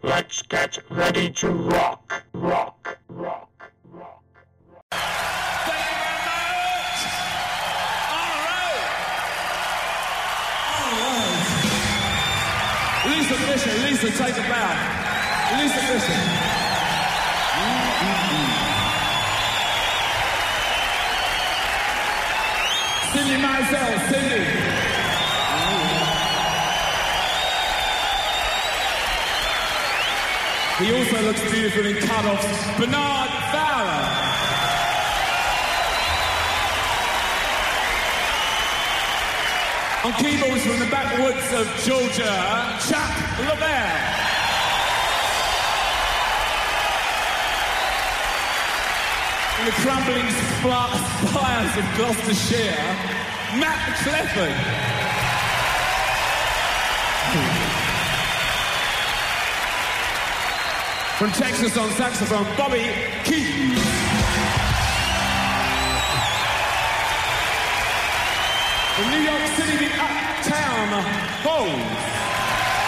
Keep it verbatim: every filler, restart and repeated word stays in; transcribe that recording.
Let's get ready to rock, rock, rock, rock. Thank you very much. All right. All right. Lisa Fisher, Lisa, take a bow. Lisa Fisher. Mm-hmm. Cindy Mizell, Cindy. He also looks beautiful in cut-offs. Bernard Fowler. On keyboards from the backwoods of Georgia, Chuck LaBelle. In the crumbling spires of Gloucestershire, Matt Clifford. From Texas on saxophone, Bobby Keys. From New York City, the Uptown Bones.